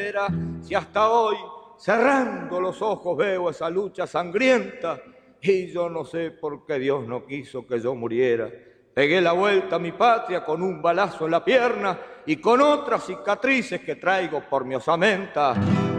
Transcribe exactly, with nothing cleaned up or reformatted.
Si hasta hoy, cerrando los ojos, veo esa lucha sangrienta, y yo no sé por qué Dios no quiso que yo muriera. Pegué la vuelta a mi patria con un balazo en la pierna y con otras cicatrices que traigo por mi osamenta.